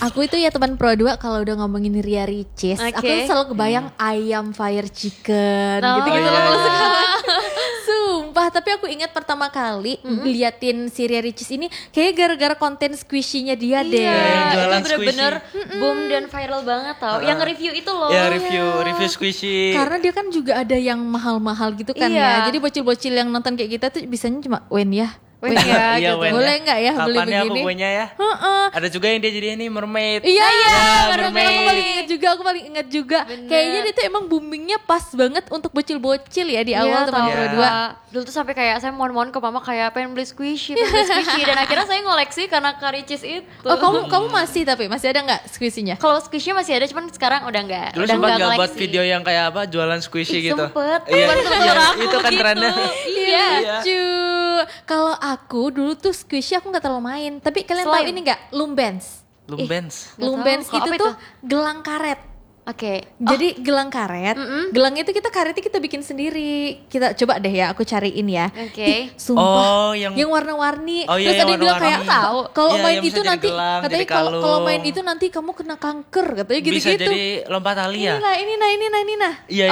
Aku itu ya teman Pro 2 kalau udah ngomongin Ria Ricis, aku tuh selalu kebayang ayam fire chicken gitu-gitu loh kalau sekarang. Sumpah, tapi aku ingat pertama kali liatin si Ria Ricis ini kayak gara-gara konten squishy-nya dia deh. Jualan itu bener-bener boom dan viral banget tau. Yang review itu loh. Ya review squishy. Karena dia kan juga ada yang mahal-mahal gitu kan ya. Jadi bocil-bocil yang nonton kayak kita tuh bisanya cuma Wen ya. Wen ya, Iya, gitu. Wen. Boleh nggak ya beli Kapan ya begini? aku punya ya? Ada juga yang dia jadi ini mermaid. Iya, mermaid. Aku paling inget juga. Kayaknya dia tuh emang boomingnya pas banget untuk bocil-bocil ya di awal teman Pro 2. Dulu tuh sampai kayak saya mohon-mohon ke mama kayak pengen beli squishy dan akhirnya saya ngoleksi karena Karicis itu. Oh, kamu masih ada nggak squishy-nya? Kalau squishy masih ada cuman sekarang udah enggak. Dulu Udah sempat enggak nggak buat ngoleksi. video yang kayak apa jualan squishy gitu. Sempet. Iya, Aku itu kan gitu. trennya. Iya. Lucu. Kalau aku dulu tuh squishy aku nggak terlalu main. Tapi kalian tahu Slime. ini nggak? Lumbens. Lumbens. Nggak Lumbens tahu. Kalau itu apa tuh gelang karet. Oke. Jadi gelang karet, gelang itu karetnya kita bikin sendiri. Kita coba deh ya, aku cariin ya. Oke. Ih, sumpah, Oh, yang warna-warni. Oh, iya, Terus yang ada yang bilang kayak warna-warni. tahu kalau Iya, main yang bisa itu jadi nanti gelang, katanya jadi kalau kalung. main itu nanti kamu kena kanker katanya Bisa gitu-gitu. jadi lompat tali ya? Ini nah. Iya.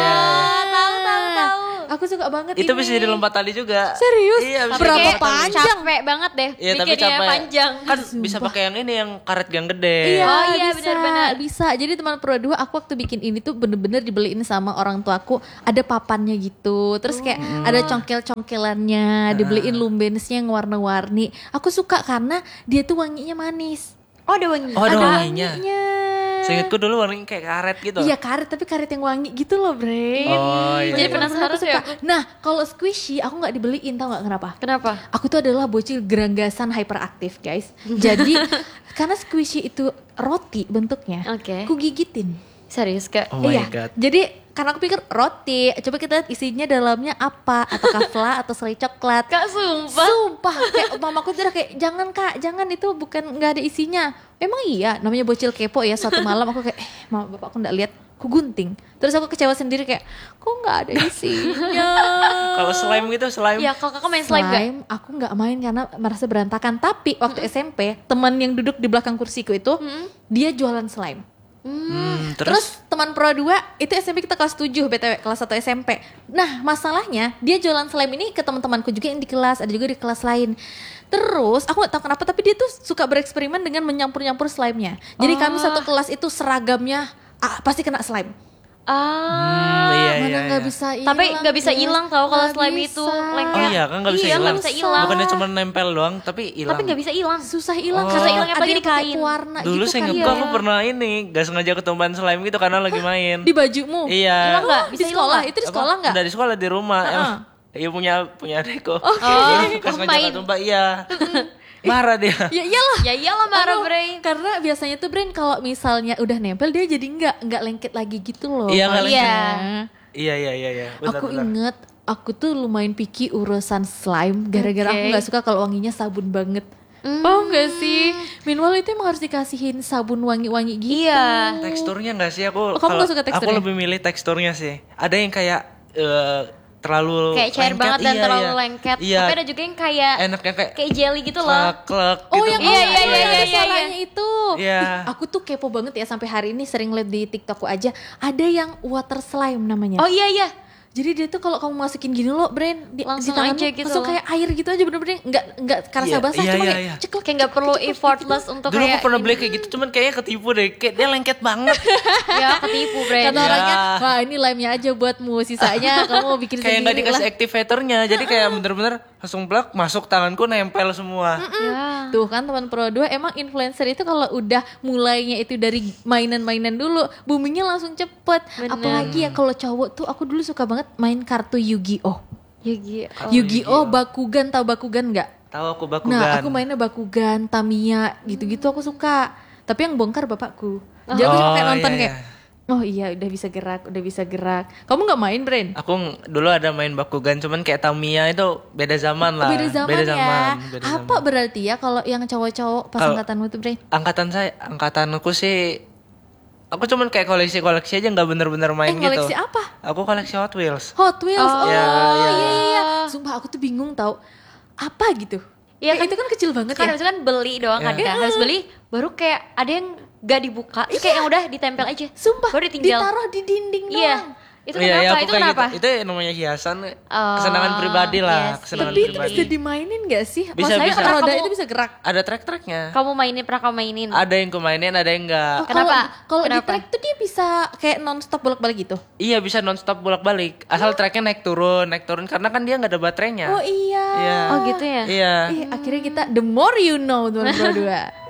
Tahu. Aku suka banget Itu ini. bisa jadi lompat tali juga. Serius? Iya, bisa Berapa jadi lompat tali. panjang? Capek banget deh. Iya, tapi bikinnya capek. panjang. Kan bisa pakai yang ini yang karet yang gede. Iya, Oh iya, bisa, benar-benar. bisa. Jadi teman Pro 2 aku waktu bikin ini tuh bener-bener dibeliin sama orang tuaku. Ada papannya gitu. Terus kayak ada congkel-congkelannya, dibeliin lumbensnya yang warna-warni. Aku suka karena dia tuh wanginya manis. Oh ada wangi. Oh, ada wanginya. Wanginya. Seingatku dulu warnanya kayak karet gitu. Iya karet, tapi karet yang wangi gitu loh Bre. Oh, iya. Jadi iya. penasaran Aku sih suka. aku. Nah kalau squishy aku gak dibeliin, tau gak kenapa? Kenapa? Aku tuh adalah bocil geranggasan hyperaktif guys. Jadi karena squishy itu roti bentuknya, Oke. aku gigitin. Serius Kak? Oh my Iya. god. Jadi karena aku pikir roti, coba kita lihat isinya dalamnya apa, apakah fla atau selai coklat. Kak sumpah. Sumpah, kayak mamaku tuh udah kayak jangan Kak, jangan, itu bukan, nggak ada isinya. Emang iya, namanya bocil kepo ya. Suatu malam aku kayak mama bapakku nggak lihat, aku gunting. Terus aku kecewa sendiri kayak kok nggak ada isinya. Kalau slime gitu, slime. Iya, kalau kakak main slime gak? Aku nggak main karena merasa berantakan. Tapi waktu SMP teman yang duduk di belakang kursiku itu dia jualan slime. Terus Teman Pro 2 itu SMP kita kelas 7 BTW, kelas 1 SMP. Nah, masalahnya dia jualan slime ini ke teman-temanku juga yang di kelas, ada juga di kelas lain. Terus aku gak tahu kenapa tapi dia tuh suka bereksperimen dengan menyampur-nyampur slime-nya. Jadi kami satu kelas itu seragamnya pasti kena slime. iya. Mana nggak bisa hilang. Tapi nggak bisa guys. hilang tau kalau Nggak slime bisa. itu Oh lengket. iya kan nggak bisa Iya, hilang. nggak bisa hilang. Bukannya cuma nempel doang, tapi hilang. Tapi nggak bisa hilang. Susah hilang Oh. karena Susah hilang, ada apalagi yang di pakai kain. warna Dulu gitu saya kan. ingat aku pernah ini gak sengaja ketumpan slime gitu karena lagi main. Di bajumu. Iya. Hilang nggak? Di Bisa hilang sekolah, nggak? itu di sekolah nggak? Dari sekolah di rumah. Emang. Iya punya adekku. Oh, Pas kamu ngajak main. ketumpan iya. Marah dia. Ya iyalah. Ya iyalah marah Aduh, Bre. karena biasanya tuh Brain kalau misalnya udah nempel dia jadi nggak lengket lagi gitu loh. Iya, nggak palingnya. Iya. Bentar, Aku bentar. inget aku tuh lumayan picky urusan slime gara-gara aku Oke. nggak suka kalau wanginya sabun banget. Oh enggak sih. Minimal itu emang harus dikasihin sabun wangi-wangi gitu. Iya. Teksturnya nggak sih aku? Oh, kamu kalau- nggak suka teksturnya? Aku lebih milih teksturnya sih. Ada yang kayak terlalu Kayak cair lengket, banget dan iya, terlalu iya. lengket. Iya. Tapi ada juga yang kayak Enaknya kayak jelly gitu loh. klek Oh gitu. yang Iya, ada iya. suaranya itu. Iya. Ih, aku tuh kepo banget ya sampai hari ini sering lihat di TikTokku aja. Ada yang water slime namanya. Oh iya. Jadi dia tuh kalau kamu masukin gini loh, Brain, di Langsung tanganmu, aja gitu langsung loh. kayak air gitu aja, bener-bener nggak kerasa Iya, basah, iya, cuma iya, kayak iya. ceklek. Kayak nggak perlu effortless untuk Dulu kayak aku pernah ini. beli kayak gitu, cuman kayaknya ketipu deh. Kayak dia lengket banget. Ya ketipu Bre. Kata orangnya, wah ini lime-nya aja buatmu, sisanya kamu bikin Kayak nggak sendiri dikasih lah. activatornya. Jadi kayak bener-bener langsung plak masuk tanganku nempel semua. Ya. Tuh kan teman Pro 2 emang influencer itu kalau udah mulainya itu dari mainan-mainan dulu, boomingnya langsung cepet. Bener. Apalagi ya kalau cowok tuh aku dulu suka banget main kartu Yu-Gi-Oh. Yu-Gi-Oh. Bakugan, tahu Bakugan nggak? Tahu aku Bakugan. Nah, aku mainnya Bakugan, Tamiya, gitu-gitu aku suka. Tapi yang bongkar bapakku. Jadi aku cuma kayak nonton iya, kayak, oh iya udah bisa gerak. Kamu nggak main, Bren? Aku dulu ada main Bakugan, cuman kayak Tamiya itu beda zaman lah. Beda zaman ya. beda Apa zaman. berarti ya kalau yang cowok-cowok pas Kalau- angkatanmu tuh, Bren? Angkatanku sih, aku cuman kayak koleksi aja, nggak bener-bener main gitu. Koleksi apa? Aku koleksi Hot Wheels. Hot Wheels. Oh, Iya, iya. iya. Sumpah aku tuh bingung tau apa gitu. Iya Kayak kan? itu kan kecil banget Kan ya. itu kan beli doang kan, Iya. Kak. Harus beli baru kayak ada yang gak dibuka, terus kayak yang udah ditempel aja. Sumpah, baru ditinggal. ditaruh di dinding Iya. doang. Itu Iya, kenapa? aku Itu kayak kenapa? gitu. Itu namanya hiasan, Oh, kesenangan pribadi lah, iya sih. kesenangan Tapi itu pribadi. bisa dimainin gak sih? Bisa, Maksudnya bisa. roda Kamu- itu bisa gerak. Ada track-tracknya. Kamu pernah kamu mainin? Ada yang ku mainin, ada yang enggak. Oh, Kenapa? Kalau di Kenapa? track tuh dia bisa kayak non-stop bolak-balik gitu? Iya bisa nonstop bolak-balik. Asal tracknya naik turun karena kan dia nggak ada baterainya. Oh iya. Iya. Oh gitu ya? Iya. Akhirnya kita the more you know teman berdua.